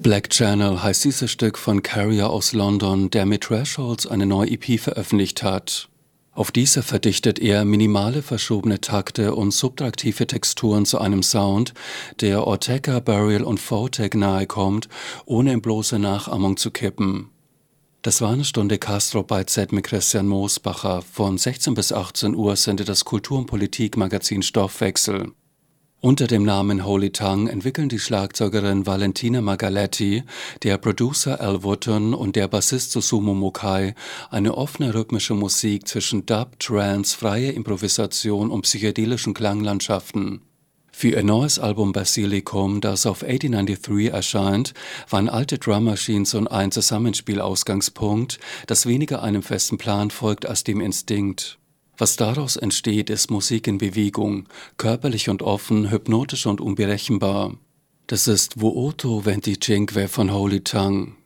Black Channel heißt dieses Stück von Carrier aus London, der mit Thresholds eine neue EP veröffentlicht hat. Auf dieser verdichtet er minimale verschobene Takte und subtraktive Texturen zu einem Sound, der Ortega, Burial und Photek nahe kommt, ohne in bloße Nachahmung zu kippen. Das war eine Stunde Castro by Z mit Christian Moosbacher. Von 16 bis 18 Uhr sendet das Kultur- und Politikmagazin Stoffwechsel. Unter dem Namen Holy Tongue entwickeln die Schlagzeugerin Valentina Magaletti, der Producer Al Wotton und der Bassist Susumu Mokai eine offene rhythmische Musik zwischen Dub, Trance, freie Improvisation und psychedelischen Klanglandschaften. Für ihr neues Album Basilicum, das auf 1893 erscheint, waren alte Drum Machines und ein Zusammenspiel Ausgangspunkt, das weniger einem festen Plan folgt als dem Instinkt. Was daraus entsteht, ist Musik in Bewegung, körperlich und offen, hypnotisch und unberechenbar. Das ist Vuoto Venti Cinque von Holy Tongue.